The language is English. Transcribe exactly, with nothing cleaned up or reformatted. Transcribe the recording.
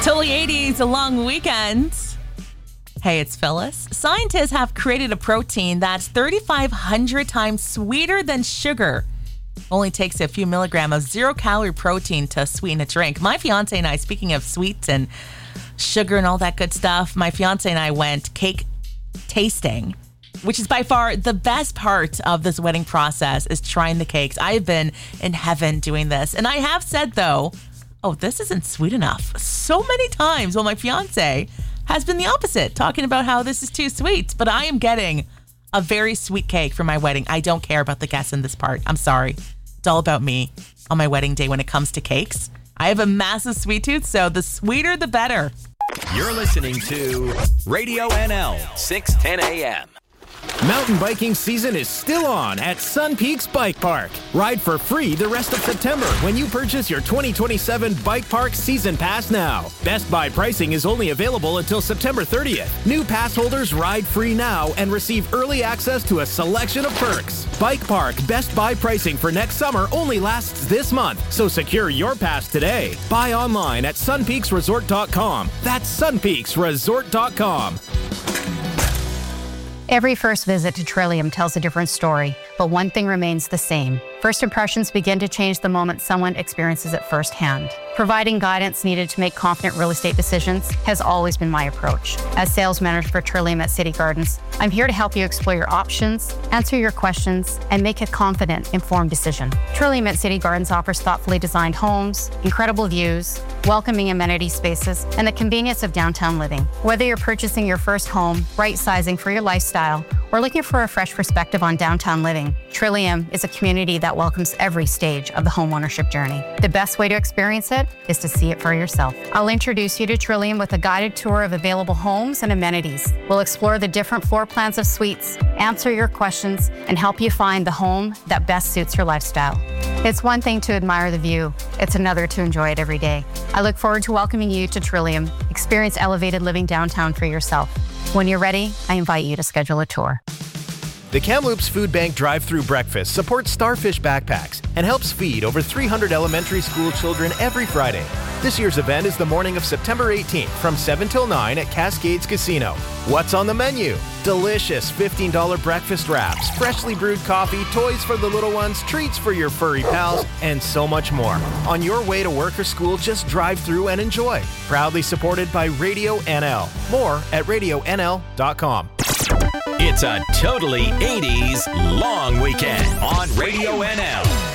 Till the eighties, a long weekend. Hey, it's Phyllis. Scientists have created a protein that's thirty-five hundred times sweeter than sugar. Only takes a few milligrams of zero-calorie protein to sweeten a drink. My fiance and I, speaking of sweets and sugar and all that good stuff, my fiance and I went cake tasting, which is by far the best part of this wedding process, is trying the cakes. I have been in heaven doing this. And I have said, though, oh, this isn't sweet enough. So many times. Well, my fiance has been the opposite, talking about how this is too sweet. But I am getting a very sweet cake for my wedding. I don't care about the guests in this part. I'm sorry. It's all about me on my wedding day when it comes to cakes. I have a massive sweet tooth, so the sweeter, the better. You're listening to Radio N L, six ten a.m. Mountain biking season is still on at Sun Peaks Bike Park. Ride for free the rest of September when you purchase your twenty twenty-seven Bike Park Season Pass now. Best Buy pricing is only available until September thirtieth. New pass holders ride free now and receive early access to a selection of perks. Bike Park Best Buy pricing for next summer only lasts this month, so secure your pass today. Buy online at sun peaks resort dot com. That's sun peaks resort dot com. Every first visit to Trillium tells a different story, but one thing remains the same. First impressions begin to change the moment someone experiences it firsthand. Providing guidance needed to make confident real estate decisions has always been my approach. As sales manager for Trillium at City Gardens, I'm here to help you explore your options, answer your questions, and make a confident, informed decision. Trillium at City Gardens offers thoughtfully designed homes, incredible views, welcoming amenity spaces, and the convenience of downtown living. Whether you're purchasing your first home, right-sizing for your lifestyle, or looking for a fresh perspective on downtown living, Trillium is a community that welcomes every stage of the homeownership journey. The best way to experience it is to see it for yourself. I'll introduce you to Trillium with a guided tour of available homes and amenities. We'll explore the different floor plans of suites, answer your questions, and help you find the home that best suits your lifestyle. It's one thing to admire the view. It's another to enjoy it every day. I look forward to welcoming you to Trillium. Experience elevated living downtown for yourself. When you're ready, I invite you to schedule a tour. The Kamloops Food Bank drive-through breakfast supports Starfish Backpacks and helps feed over three hundred elementary school children every Friday. This year's event is the morning of September eighteenth from seven till nine at Cascades Casino. What's on the menu? Delicious fifteen dollars breakfast wraps, freshly brewed coffee, toys for the little ones, treats for your furry pals, and so much more. On your way to work or school, just drive through and enjoy. Proudly supported by Radio N L. More at radio n l dot com. It's a totally eighties long weekend on Radio N L.